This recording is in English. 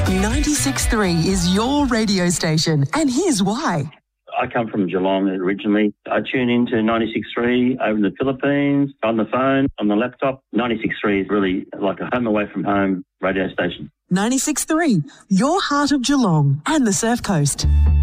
96.3 is your radio station, and here's why. I come from Geelong originally. I tune into 96.3 over in the Philippines, on the phone, on the laptop. 96.3 is really like a home away from home radio station. 96.3, your heart of Geelong and the Surf Coast.